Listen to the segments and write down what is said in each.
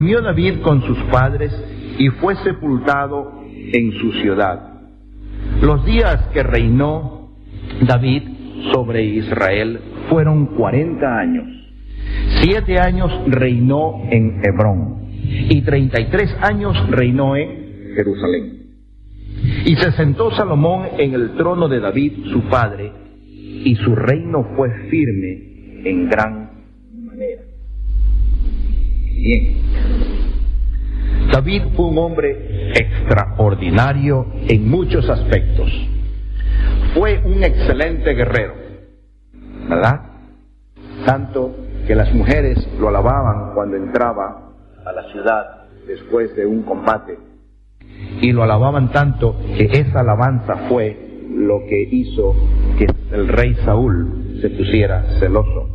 Durmió David con sus padres y fue sepultado en su ciudad. Los días que reinó David sobre Israel fueron 40 años. 7 años reinó en Hebrón y 33 años reinó en Jerusalén. Y se sentó Salomón en el trono de David su padre, y su reino fue firme en gran manera. Bien. David fue un hombre extraordinario en muchos aspectos. Fue un excelente guerrero, ¿verdad? Tanto que las mujeres lo alababan cuando entraba a la ciudad después de un combate. Y lo alababan tanto que esa alabanza fue lo que hizo que el rey Saúl se pusiera celoso.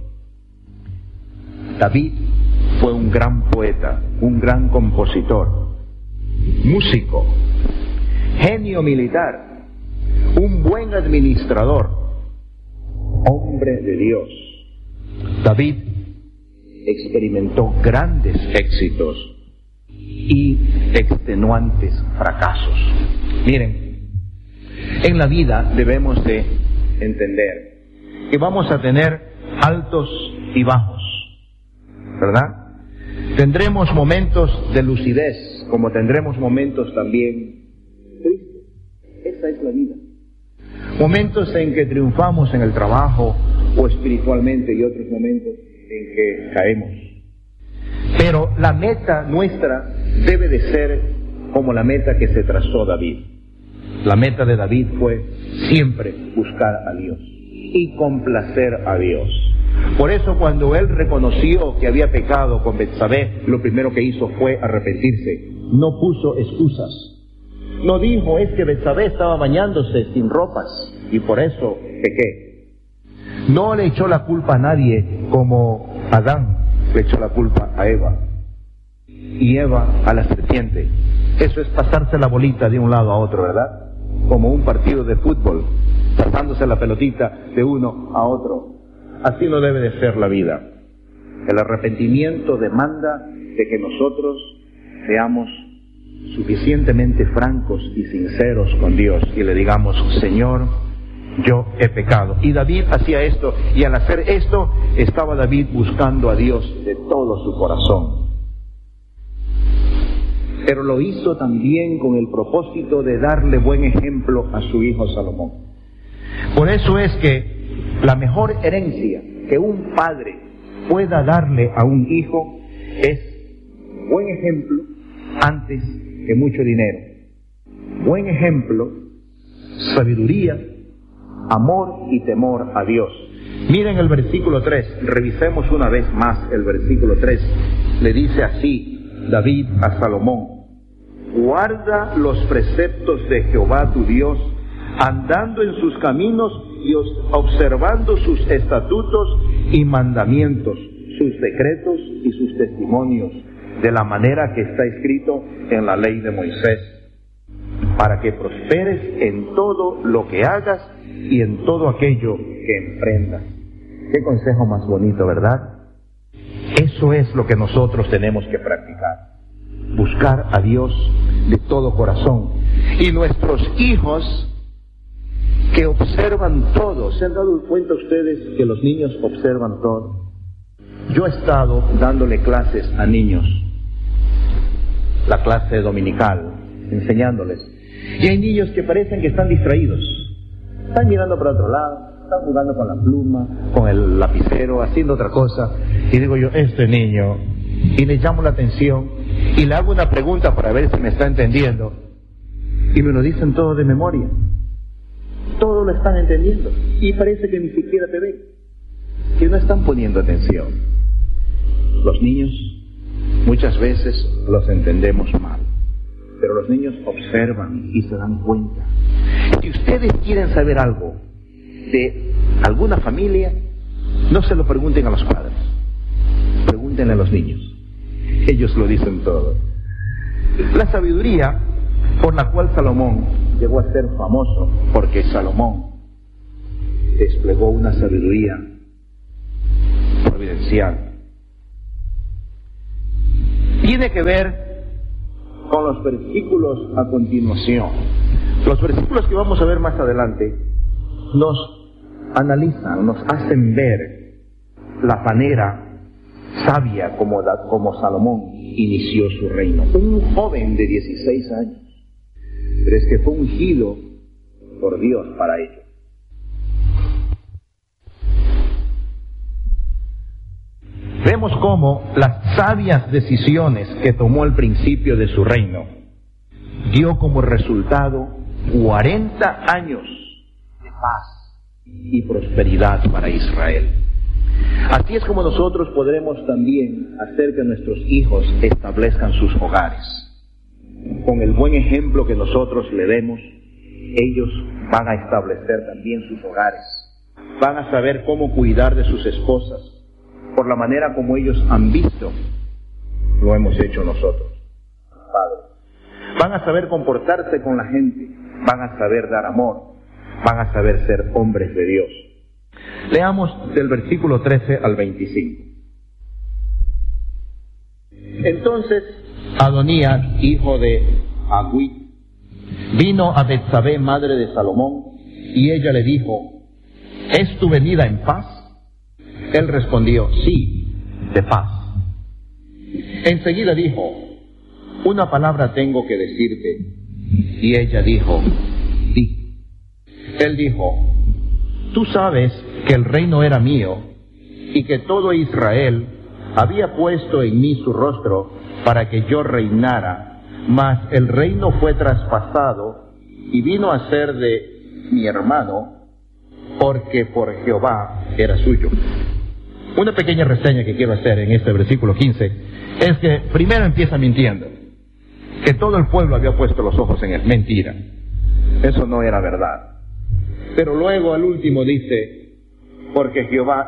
David fue un gran poeta, un gran compositor, músico, genio militar, un buen administrador, hombre de Dios. David experimentó grandes éxitos y extenuantes fracasos. Miren, en la vida debemos de entender que vamos a tener altos y bajos, ¿verdad? Tendremos momentos de lucidez, como tendremos momentos también tristes. Esa es la vida. Momentos en que triunfamos en el trabajo o espiritualmente, y otros momentos en que caemos. Pero la meta nuestra debe de ser como la meta que se trazó David. La meta de David fue siempre buscar a Dios y complacer a Dios. Por eso cuando él reconoció que había pecado con Betsabé, lo primero que hizo fue arrepentirse. No puso excusas. No dijo, es que Betsabé estaba bañándose sin ropas y por eso pequé. No le echó la culpa a nadie como Adán le echó la culpa a Eva. Y Eva a la serpiente. Eso es pasarse la bolita de un lado a otro, ¿verdad? Como un partido de fútbol, pasándose la pelotita de uno a otro. Así no debe de ser la vida. El arrepentimiento demanda de que nosotros seamos suficientemente francos y sinceros con Dios y le digamos, Señor, yo he pecado. Y David hacía esto, y al hacer esto estaba David buscando a Dios de todo su corazón. Pero lo hizo también con el propósito de darle buen ejemplo a su hijo Salomón. Por eso es que la mejor herencia que un padre pueda darle a un hijo es buen ejemplo antes que mucho dinero. Buen ejemplo, sabiduría, amor y temor a Dios. Miren el versículo 3, revisemos una vez más el versículo 3. Le dice así David a Salomón: guarda los preceptos de Jehová tu Dios, andando en sus caminos y observando sus estatutos y mandamientos, sus decretos y sus testimonios, de la manera que está escrito en la ley de Moisés, para que prosperes en todo lo que hagas y en todo aquello que emprendas. Qué consejo más bonito, ¿verdad? Eso es lo que nosotros tenemos que practicar. Buscar a Dios de todo corazón. Y nuestros hijos que observan todo, ¿se han dado cuenta ustedes que los niños observan todo? Yo he estado dándole clases a niños, la clase dominical, enseñándoles. Y hay niños que parecen que están distraídos. Están mirando para otro lado, están jugando con la pluma, con el lapicero, haciendo otra cosa. Y digo yo, este niño, y le llamo la atención y le hago una pregunta para ver si me está entendiendo. Y me lo dicen todo de memoria. Todo lo están entendiendo. Y parece que ni siquiera te ven, que no están poniendo atención. Los niños muchas veces los entendemos mal, pero los niños observan y se dan cuenta. Si ustedes quieren saber algo de alguna familia, no se lo pregunten a los padres, pregúntenle a los niños. Ellos lo dicen todo. La sabiduría por la cual Salomón llegó a ser famoso, porque Salomón desplegó una sabiduría providencial. tiene que ver con los versículos a continuación. Los versículos que vamos a ver más adelante nos analizan, nos hacen ver la manera sabia como Salomón inició su reino. Un joven de 16 años, pero es que fue ungido por Dios para ello. Vemos cómo las sabias decisiones que tomó al principio de su reino dio como resultado 40 años de paz y prosperidad para Israel. Así es como nosotros podremos también hacer que nuestros hijos establezcan sus hogares. Con el buen ejemplo que nosotros le demos, ellos van a establecer también sus hogares. Van a saber cómo cuidar de sus esposas, por la manera como ellos han visto, lo hemos hecho nosotros, padres. Van a saber comportarse con la gente, van a saber dar amor, van a saber ser hombres de Dios. Leamos del versículo 13 al 25. Entonces Adonías, hijo de Agüit, vino a Betsabé, madre de Salomón, y ella le dijo: ¿es tu venida en paz? Él respondió: sí, de paz. Enseguida dijo: una palabra tengo que decirte. Y ella dijo: di. Él dijo: tú sabes que el reino era mío y que todo Israel había puesto en mí su rostro para que yo reinara, mas el reino fue traspasado y vino a ser de mi hermano, porque por Jehová era suyo. Una pequeña reseña que quiero hacer en este versículo 15 es que primero empieza mintiendo, que todo el pueblo había puesto los ojos en él. Mentira, eso no era verdad. Pero luego al último dice: porque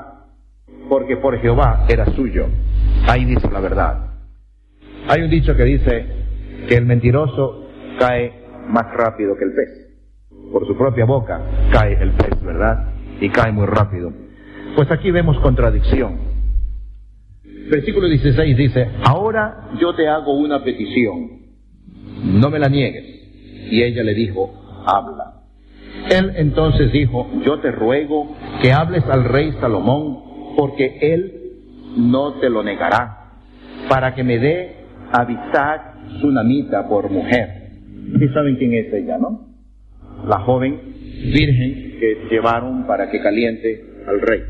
por Jehová era suyo. Ahí dice la verdad. Hay un dicho que dice que el mentiroso cae más rápido que el pez. Por su propia boca cae el pez, ¿verdad? Y cae muy rápido. Pues aquí vemos contradicción. Versículo 16 dice: ahora yo te hago una petición, no me la niegues. Y ella le dijo: habla. Él entonces dijo: yo te ruego que hables al rey Salomón, porque él no te lo negará, para que me dé a Abisag sunamita por mujer. ¿Y saben quién es ella, no? La joven virgen que llevaron para que caliente al rey.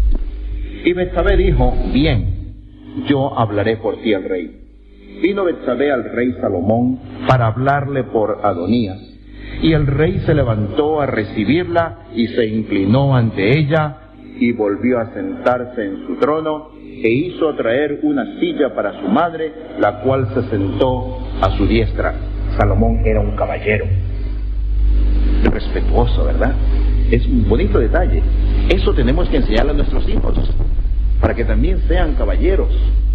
Y Betsabé dijo: bien, yo hablaré por ti al rey. Vino Betsabé al rey Salomón para hablarle por Adonías, y el rey se levantó a recibirla y se inclinó ante ella y volvió a sentarse en su trono e hizo traer una silla para su madre, la cual se sentó a su diestra. Salomón era un caballero, respetuoso, ¿verdad? Es un bonito detalle. Eso tenemos que enseñarle a nuestros hijos, para que también sean caballeros.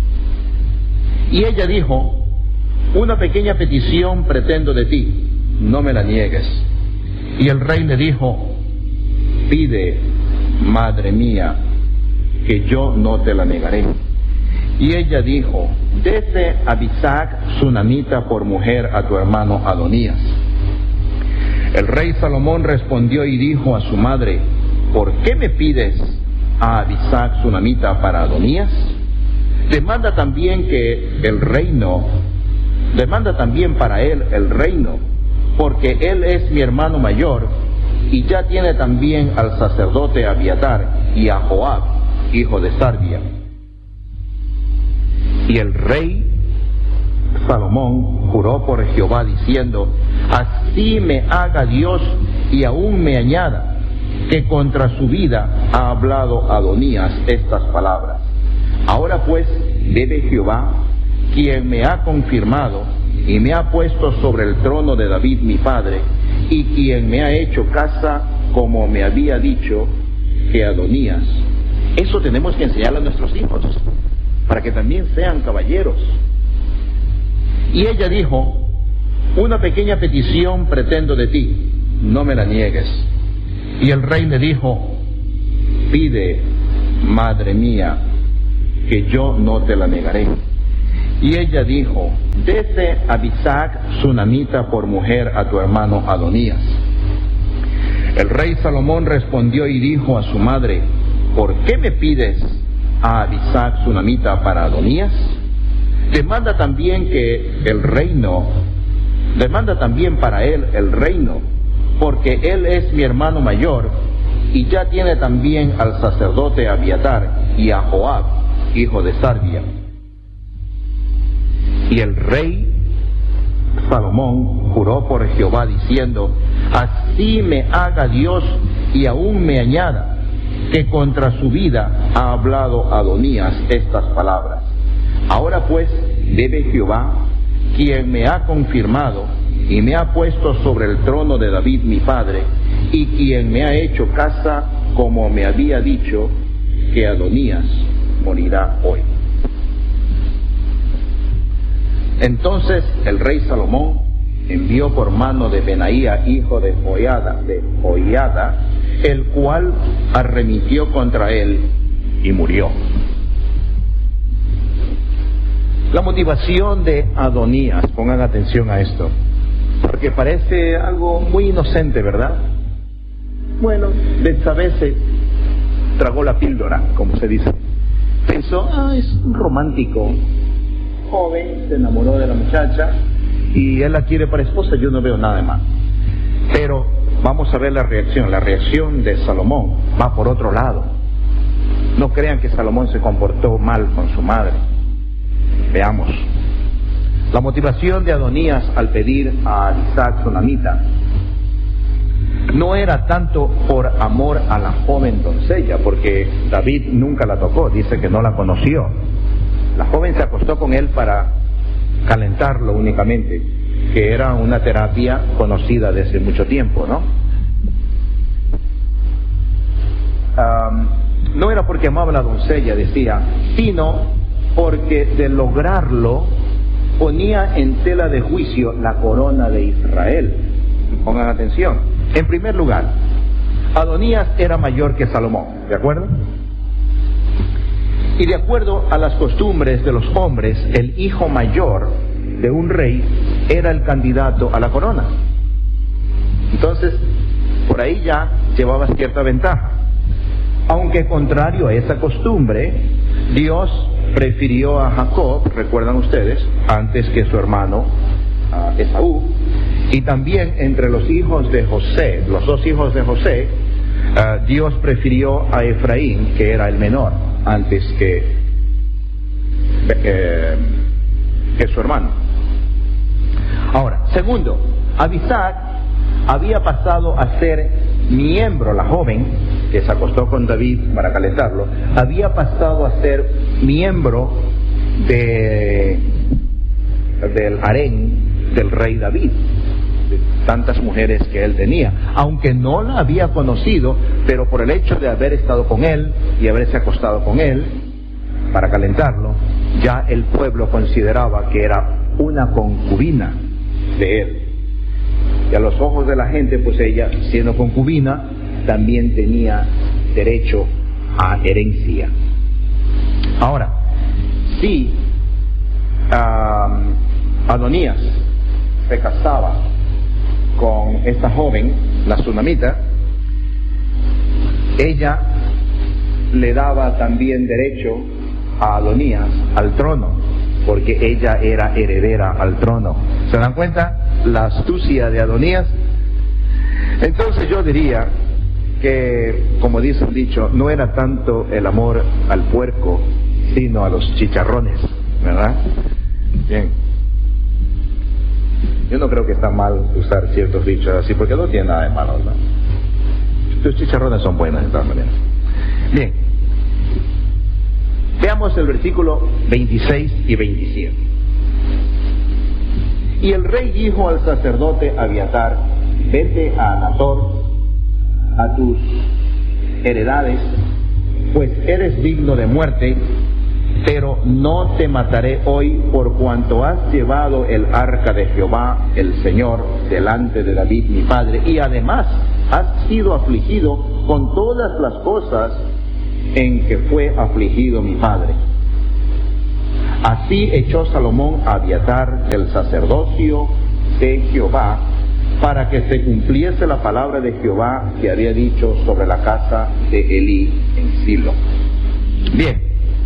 Y ella dijo: una pequeña petición pretendo de ti, no me la niegues. Y el rey le dijo: pide, madre mía, que yo no te la negaré. Y ella dijo: dese a Abisag sunamita por mujer a tu hermano Adonías. El rey Salomón respondió y dijo a su madre: ¿por qué me pides a Abisag sunamita para Adonías? Demanda también para él el reino, porque él es mi hermano mayor, y ya tiene también al sacerdote Abiatar y a Joab, hijo de Sarvia. Y el rey Salomón juró por Jehová diciendo: así me haga Dios y aún me añada, que contra su vida ha hablado Adonías estas palabras. Ahora pues vive Jehová, quien me ha confirmado y me ha puesto sobre el trono de David mi padre, y quien me ha hecho casa como me había dicho que Adonías. Eso tenemos que enseñarle a nuestros hijos, para que también sean caballeros. Y ella dijo: una pequeña petición pretendo de ti, no me la niegues. Y el rey le dijo: pide, madre mía, que yo no te la negaré. Y ella dijo: dese a Abisag sunamita por mujer a tu hermano Adonías. El rey Salomón respondió y dijo a su madre: ¿por qué me pides a Abisag sunamita para Adonías? Demanda también para él el reino, porque él es mi hermano mayor, y ya tiene también al sacerdote Abiatar y a Joab, hijo de Sarvia. Y el rey Salomón juró por Jehová diciendo: así me haga Dios y aún me añada, que contra su vida ha hablado Adonías estas palabras. Ahora pues debe Jehová, quien me ha confirmado y me ha puesto sobre el trono de David mi padre, y quien me ha hecho casa como me había dicho, que Adonías morirá hoy. Entonces el rey Salomón envió por mano de Benaía, hijo de Joiada, el cual arremitió contra él y murió. La motivación de Adonías, pongan atención a esto, porque parece algo muy inocente, ¿verdad? Bueno, Betsabé se tragó la píldora, como se dice. Pensó: es un romántico joven, se enamoró de la muchacha y él la quiere para esposa, yo no veo nada de mal. Pero vamos a ver la reacción de Salomón va por otro lado. No crean que Salomón se comportó mal con su madre. Veamos. La motivación de Adonías al pedir a Abisag sunamita no era tanto por amor a la joven doncella, porque David nunca la tocó, dice que no la conoció. La joven se acostó con él para calentarlo únicamente, que era una terapia conocida desde mucho tiempo, ¿no? No era porque amaba a la doncella, decía, sino porque de lograrlo ponía en tela de juicio la corona de Israel. Pongan atención. En primer lugar, Adonías era mayor que Salomón, ¿de acuerdo? Y de acuerdo a las costumbres de los hombres, el hijo mayor de un rey era el candidato a la corona. Entonces, por ahí ya llevaba cierta ventaja. Aunque contrario a esa costumbre, Dios prefirió a Jacob, recuerdan ustedes, antes que su hermano Esaú. Y también entre los hijos de José, los dos hijos de José, Dios prefirió a Efraín, que era el menor, antes que su hermano. Ahora, segundo, Abisag había pasado a ser miembro, la joven que se acostó con David para calentarlo, había pasado a ser miembro del harén del rey David, de tantas mujeres que él tenía, aunque no la había conocido, pero por el hecho de haber estado con él y haberse acostado con él para calentarlo, ya el pueblo consideraba que era una concubina de él. Y a los ojos de la gente, pues ella, siendo concubina, también tenía derecho a herencia. Ahora, si Adonías se casaba con esta joven, la sunamita, ella le daba también derecho a Adonías al trono, porque ella era heredera al trono. ¿Se dan cuenta la astucia de Adonías? Entonces yo diría que, como dice el dicho, no era tanto el amor al puerco, sino a los chicharrones, ¿verdad? Bien. Yo no creo que está mal usar ciertos dichos así, porque no tiene nada de malo, ¿no? Los chicharrones son buenos de todas maneras. Bien. Veamos el versículo 26 y 27. Y el rey dijo al sacerdote Abiatar: vete a Anator, a tus heredades, pues eres digno de muerte, pero no te mataré hoy por cuanto has llevado el arca de Jehová, el Señor, delante de David mi padre, y además has sido afligido con todas las cosas en que fue afligido mi padre. Así echó Salomón a Abiatar del sacerdocio de Jehová, para que se cumpliese la palabra de Jehová que había dicho sobre la casa de Elí en Silo. Bien,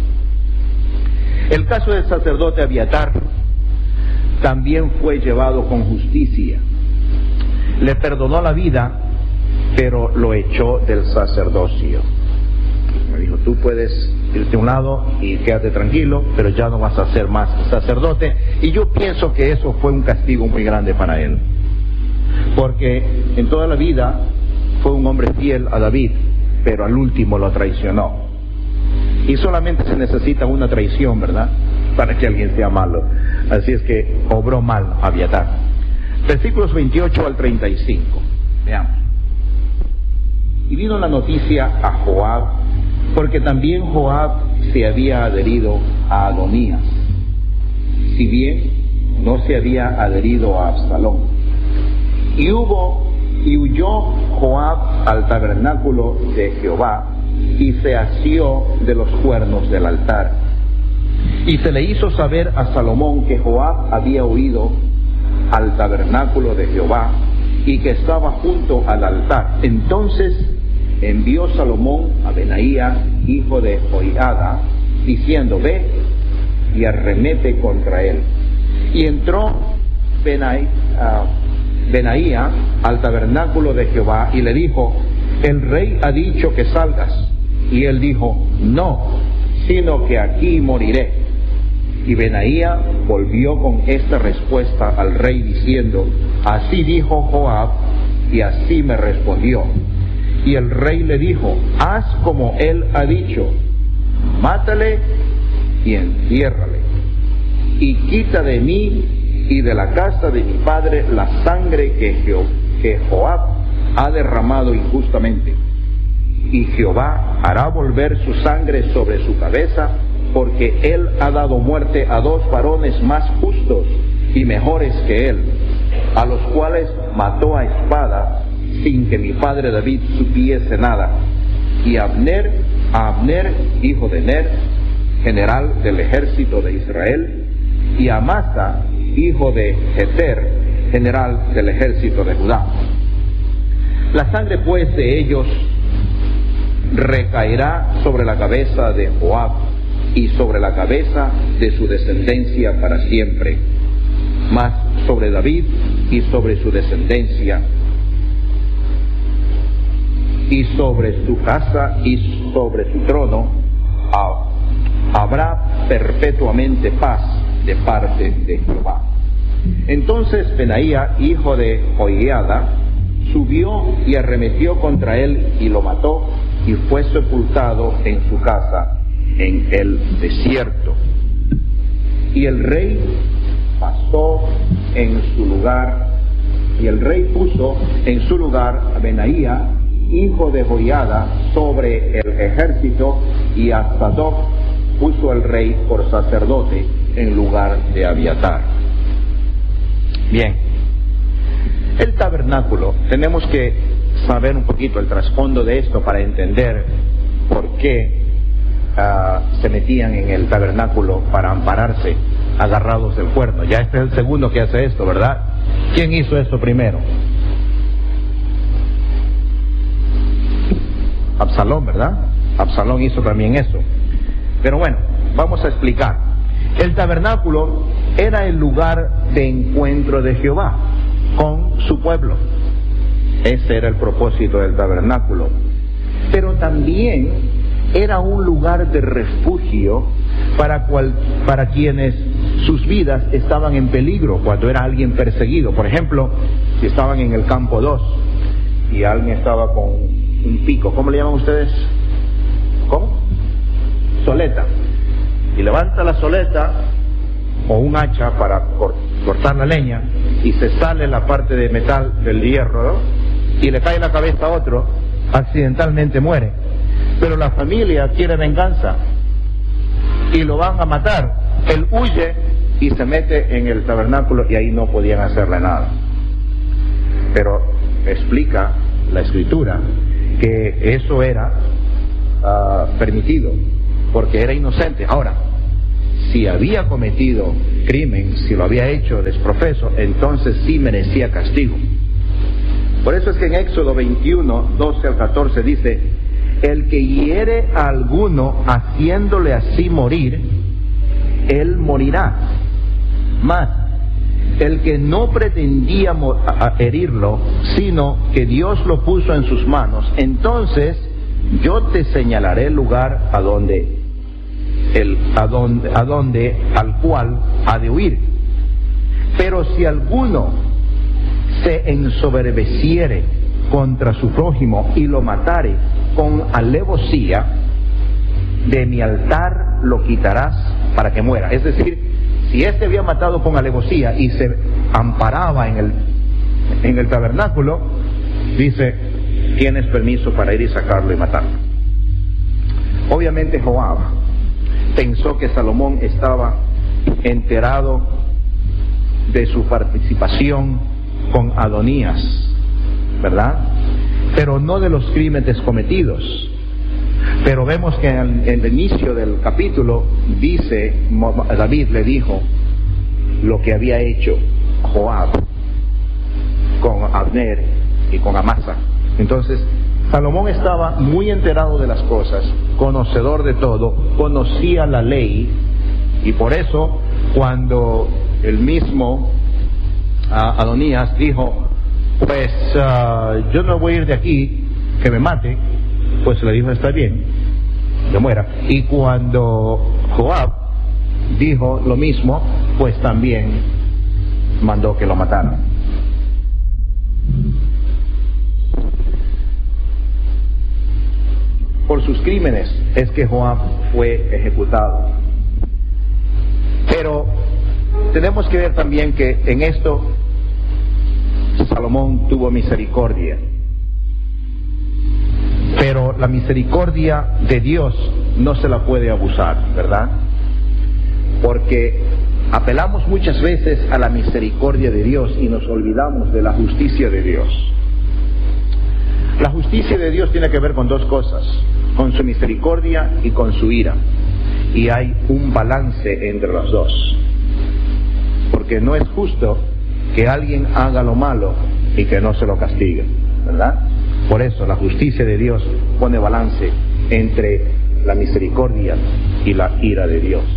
el caso del sacerdote Abiatar también fue llevado con justicia. Le perdonó la vida, pero lo echó del sacerdocio. Me dijo, tú puedes irte a un lado y quédate tranquilo, pero ya no vas a ser más sacerdote. Y yo pienso que eso fue un castigo muy grande para él, porque en toda la vida fue un hombre fiel a David, pero al último lo traicionó. Y solamente se necesita una traición, ¿verdad?, para que alguien sea malo. Así es que obró mal Abiatar. Versículos 28 al 35. Veamos. Y vino la noticia a Joab, porque también Joab se había adherido a Adonías, si bien no se había adherido a Absalón. Y huyó Joab al tabernáculo de Jehová, y se asió de los cuernos del altar. Y se le hizo saber a Salomón que Joab había huido al tabernáculo de Jehová, y que estaba junto al altar. Entonces envió Salomón a Benaía, hijo de Joiada, diciendo, ve y arremete contra él. Y entró Benaía al tabernáculo de Jehová y le dijo, el rey ha dicho que salgas. Y él dijo, no, sino que aquí moriré. Y Benaía volvió con esta respuesta al rey diciendo, así dijo Joab y así me respondió. Y el rey le dijo, haz como él ha dicho, mátale y enciérrale, y quita de mí y de la casa de mi padre la sangre que Joab ha derramado injustamente. Y Jehová hará volver su sangre sobre su cabeza, porque él ha dado muerte a dos varones más justos y mejores que él, a los cuales mató a espada, sin que mi padre David supiese nada. Y a Abner, hijo de Ner, general del ejército de Israel, y a Amasa, hijo de Jeter, general del ejército de Judá. La sangre pues de ellos recaerá sobre la cabeza de Joab y sobre la cabeza de su descendencia para siempre, mas sobre David y sobre su descendencia y sobre su casa y sobre su trono habrá perpetuamente paz de parte de Jehová. Entonces Benaía, hijo de Joiada, subió y arremetió contra él y lo mató, y fue sepultado en su casa en el desierto. Y el rey pasó en su lugar, y el rey puso en su lugar a Benaía, hijo de Joiada, sobre el ejército, y a Sadoc puso el rey por sacerdote en lugar de Abiatar. Bien, el tabernáculo, tenemos que saber un poquito el trasfondo de esto para entender por qué se metían en el tabernáculo para ampararse agarrados del cuerno. Ya este es el segundo que hace esto, ¿verdad? ¿Quién hizo esto primero? Absalón, ¿verdad? Absalón hizo también eso. Pero bueno, vamos a explicar. El tabernáculo era el lugar de encuentro de Jehová con su pueblo. Ese era el propósito del tabernáculo. Pero también era un lugar de refugio para quienes sus vidas estaban en peligro cuando era alguien perseguido. Por ejemplo, si estaban en el campo 2 y alguien estaba con un pico, ¿cómo le llaman ustedes? ¿Cómo? Soleta. Y levanta la soleta o un hacha para cortar la leña y se sale la parte de metal del hierro, ¿no? Y le cae en la cabeza a otro, accidentalmente muere. Pero la familia quiere venganza y lo van a matar. Él huye y se mete en el tabernáculo y ahí no podían hacerle nada. Pero explica la escritura que eso era permitido porque era inocente. Ahora, si había cometido crimen, si lo había hecho desprofeso, entonces sí merecía castigo. Por eso es que en Éxodo 21, 12 al 14 dice: el que hiere a alguno haciéndole así morir, él morirá. Mas el que no pretendía herirlo, sino que Dios lo puso en sus manos, entonces yo te señalaré el lugar al cual ha de huir. Pero si alguno se ensoberbeciere contra su prójimo y lo matare con alevosía, de mi altar lo quitarás para que muera. Es decir, si éste había matado con alevosía y se amparaba en el tabernáculo, dice: tienes permiso para ir y sacarlo y matarlo. Obviamente Joab pensó que Salomón estaba enterado de su participación con Adonías, ¿verdad? Pero no de los crímenes cometidos. Pero vemos que en el inicio del capítulo dice, David le dijo lo que había hecho Joab con Abner y con Amasa. Entonces Salomón estaba muy enterado de las cosas, conocedor de todo, conocía la ley, y por eso cuando el mismo Adonías dijo: pues yo no voy a ir de aquí, que me mate, pues le dijo: está bien, que muera. Y cuando Joab dijo lo mismo, pues también mandó que lo mataran. Por sus crímenes es que Joab fue ejecutado. Pero tenemos que ver también que en esto Salomón tuvo misericordia. Pero la misericordia de Dios no se la puede abusar, ¿verdad? Porque apelamos muchas veces a la misericordia de Dios y nos olvidamos de la justicia de Dios. La justicia de Dios tiene que ver con dos cosas: con su misericordia y con su ira. Y hay un balance entre los dos. Porque no es justo que alguien haga lo malo y que no se lo castigue, ¿verdad? Por eso la justicia de Dios pone balance entre la misericordia y la ira de Dios.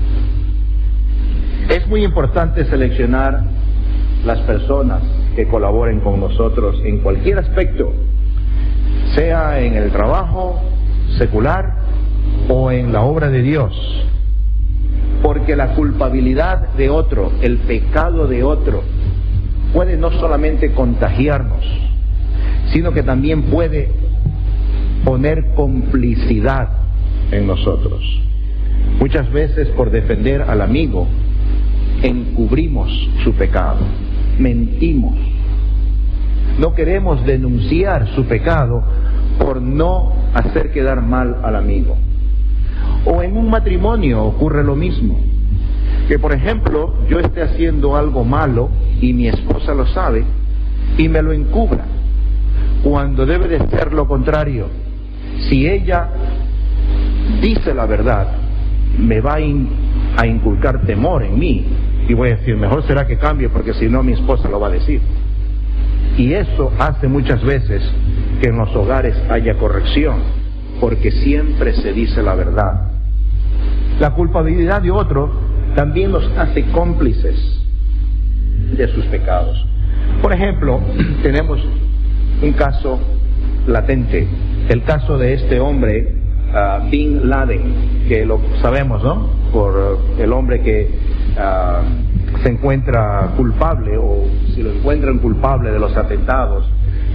Es muy importante seleccionar las personas que colaboren con nosotros en cualquier aspecto, sea en el trabajo secular o en la obra de Dios, porque la culpabilidad de otro, el pecado de otro, puede no solamente contagiarnos, sino que también puede poner complicidad en nosotros. Muchas veces, por defender al amigo, encubrimos su pecado, mentimos, no queremos denunciar su pecado por no hacer quedar mal al amigo. O en un matrimonio ocurre lo mismo, que por ejemplo yo esté haciendo algo malo y mi esposa lo sabe y me lo encubra, cuando debe de ser lo contrario. Si ella dice la verdad, me va a inculcar temor en mí y voy a decir: mejor será que cambie, porque si no mi esposa lo va a decir. Y eso hace muchas veces que en los hogares haya corrección, porque siempre se dice la verdad. La culpabilidad de otro también los hace cómplices de sus pecados. Por ejemplo, tenemos un caso latente, el caso de este hombre, Bin Laden, que lo sabemos, ¿no? Por el hombre que se encuentra culpable, o si lo encuentran culpable de los atentados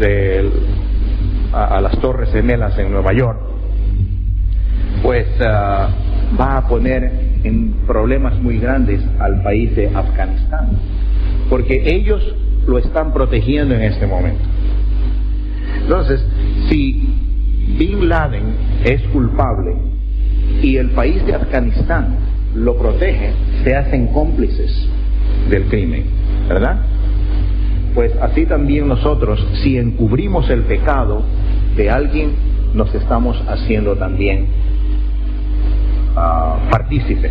a las Torres Gemelas en Nueva York, pues va a poner en problemas muy grandes al país de Afganistán, porque ellos lo están protegiendo en este momento. Entonces, si Bin Laden es culpable y el país de Afganistán lo protege, se hacen cómplices del crimen, ¿verdad? Pues así también nosotros, si encubrimos el pecado de alguien, nos estamos haciendo también partícipes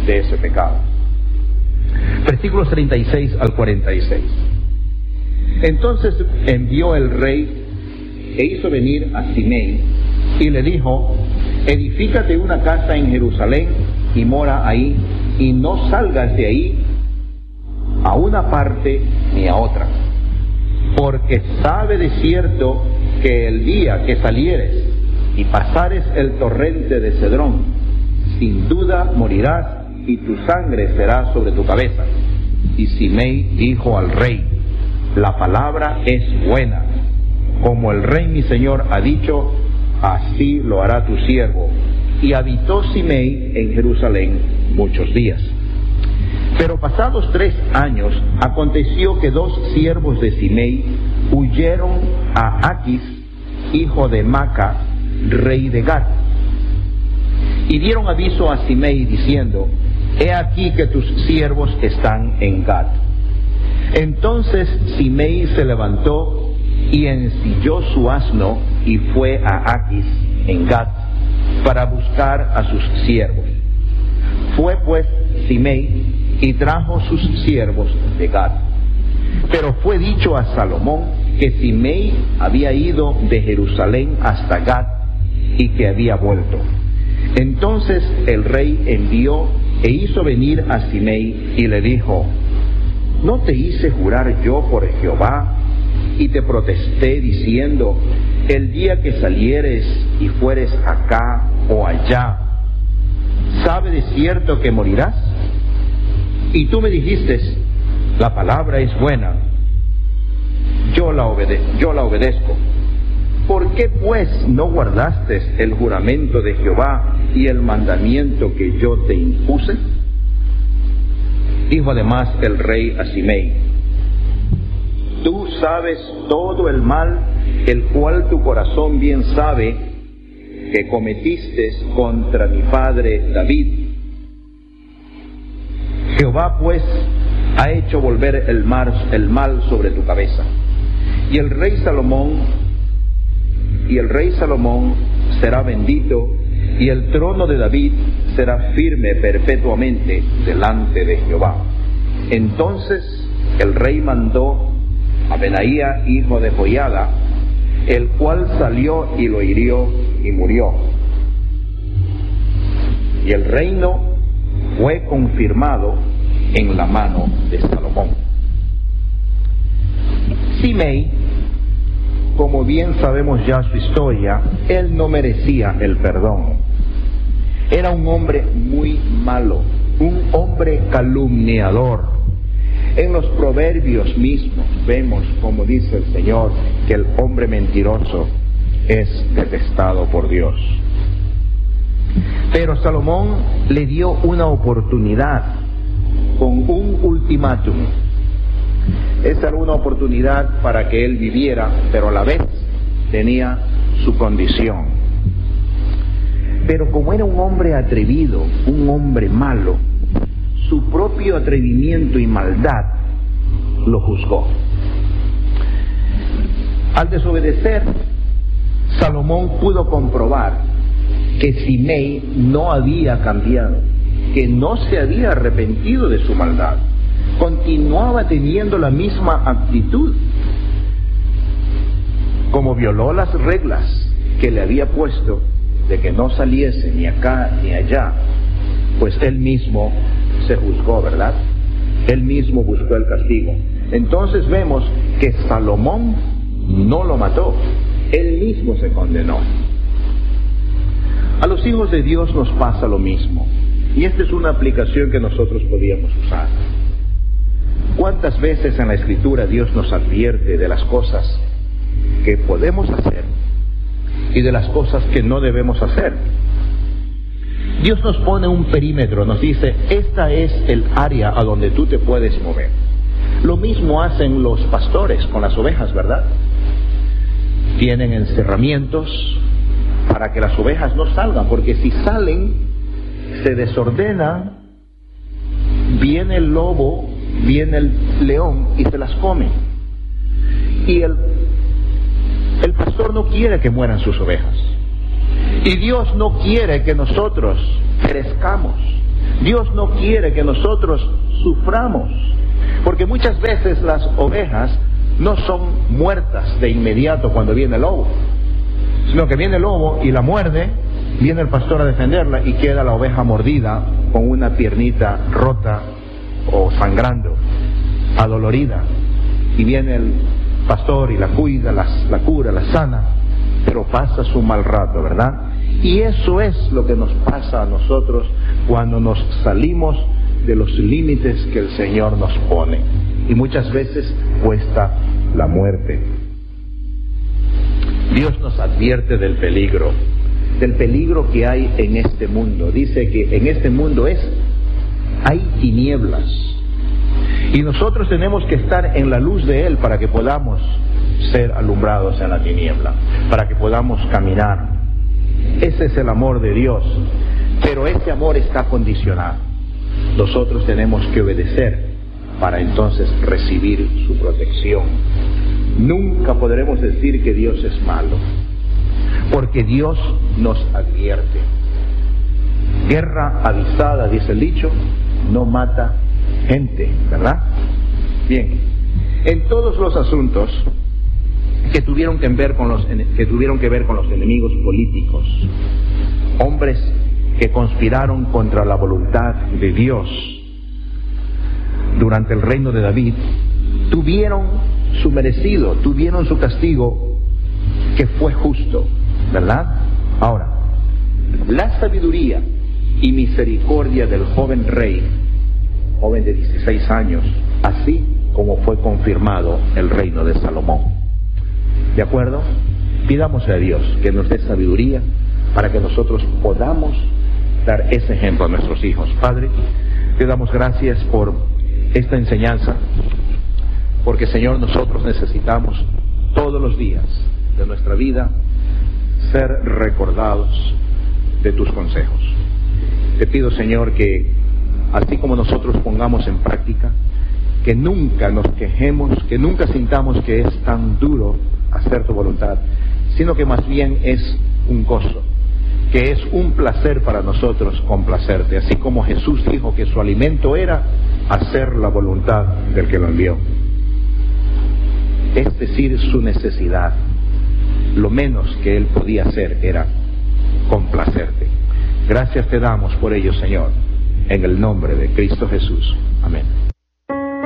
de ese pecado. Versículos 36 al 46. Entonces envió el rey e hizo venir a Simei y le dijo: edifícate una casa en Jerusalén y mora ahí, y no salgas de ahí a una parte ni a otra, porque sabe de cierto que el día que salieres y pasares el torrente de Cedrón, sin duda morirás y tu sangre será sobre tu cabeza. Y Simei dijo al rey: la palabra es buena, como el rey mi señor ha dicho, así lo hará tu siervo. Y habitó Simei en Jerusalén muchos días. Pero pasados 3 años, aconteció que 2 siervos de Simei huyeron a Aquis, hijo de Maca, rey de Gat, y dieron aviso a Simei diciendo: he aquí que tus siervos están en Gat. Entonces Simei se levantó y ensilló su asno y fue a Aquis en Gat para buscar a sus siervos. Fue pues Simei y trajo sus siervos de Gat. Pero fue dicho a Salomón que Simei había ido de Jerusalén hasta Gat y que había vuelto. Entonces el rey envió e hizo venir a Simei y le dijo: ¿no te hice jurar yo por Jehová y te protesté diciendo: el día que salieres y fueres acá o allá, sabe de cierto que morirás? Y tú me dijiste: la palabra es buena, yo la obedezco. ¿Por qué pues no guardaste el juramento de Jehová y el mandamiento que yo te impuse? Dijo además el rey a Simei: tú sabes todo el mal, el cual tu corazón bien sabe, que cometiste contra mi padre David. Jehová pues ha hecho volver el mal sobre tu cabeza. Y el rey Salomón será bendito, y el trono de David será firme perpetuamente delante de Jehová. Entonces el rey mandó a Benaía, hijo de Joiada, el cual salió y lo hirió y murió. Y el reino fue confirmado en la mano de Salomón. Simei, como bien sabemos ya su historia, él no merecía el perdón. Era un hombre muy malo, un hombre calumniador. En los proverbios mismos vemos, como dice el Señor, que el hombre mentiroso es detestado por Dios. Pero Salomón le dio una oportunidad con un ultimátum. Esa era una oportunidad para que él viviera, pero a la vez tenía su condición. Pero como era un hombre atrevido, un hombre malo, su propio atrevimiento y maldad lo juzgó. Al desobedecer, Salomón pudo comprobar que Simei no había cambiado, que no se había arrepentido de su maldad, continuaba teniendo la misma actitud. Como violó las reglas que le había puesto de que no saliese ni acá ni allá, pues él mismo se juzgó, ¿verdad? Él mismo buscó el castigo. Entonces vemos que Salomón no lo mató, él mismo se condenó. A los hijos de Dios nos pasa lo mismo, y esta es una aplicación que nosotros podíamos usar. ¿Cuántas veces en la Escritura Dios nos advierte de las cosas que podemos hacer y de las cosas que no debemos hacer? Dios nos pone un perímetro, nos dice: esta es el área a donde tú te puedes mover. Lo mismo hacen los pastores con las ovejas, ¿verdad? Tienen encerramientos para que las ovejas no salgan, porque si salen, se desordenan, viene el lobo, viene el león y se las come. Y el pastor no quiere que mueran sus ovejas. Y Dios no quiere que nosotros perezcamos. Dios no quiere que nosotros suframos, porque muchas veces las ovejas no son muertas de inmediato cuando viene el lobo, sino que viene el lobo y la muerde, viene el pastor a defenderla y queda la oveja mordida con una piernita rota o sangrando, adolorida, y viene el pastor y la cuida, la cura, la sana, pero pasa su mal rato, ¿verdad? Y eso es lo que nos pasa a nosotros cuando nos salimos de los límites que el Señor nos pone, y muchas veces cuesta la muerte. Dios nos advierte del peligro que hay en este mundo. Dice que en este mundo hay tinieblas, y nosotros tenemos que estar en la luz de Él para que podamos ser alumbrados en la tiniebla, para que podamos caminar. Ese es el amor de Dios, pero ese amor está condicionado. Nosotros tenemos que obedecer para entonces recibir su protección. Nunca podremos decir que Dios es malo, porque Dios nos advierte. Guerra avisada, dice el dicho, no mata gente, ¿verdad? Bien, en todos los asuntos que tuvieron que ver con los enemigos políticos, hombres que conspiraron contra la voluntad de Dios durante el reino de David, tuvieron su merecido, tuvieron su castigo, que fue justo, ¿verdad? Ahora, la sabiduría y misericordia del joven rey, joven de 16 años, así como fue confirmado el reino de Salomón. ¿De acuerdo? Pidamos a Dios que nos dé sabiduría para que nosotros podamos dar ese ejemplo a nuestros hijos. Padre, te damos gracias por esta enseñanza, porque Señor, nosotros necesitamos todos los días de nuestra vida ser recordados de tus consejos. Te pido, Señor, que así como nosotros pongamos en práctica, que nunca nos quejemos, que nunca sintamos que es tan duro hacer tu voluntad, sino que más bien es un gozo, que es un placer para nosotros complacerte, así como Jesús dijo que su alimento era hacer la voluntad del que lo envió, es decir, su necesidad. Lo menos que Él podía hacer era complacerte. Gracias te damos por ello, Señor, en el nombre de Cristo Jesús. Amén.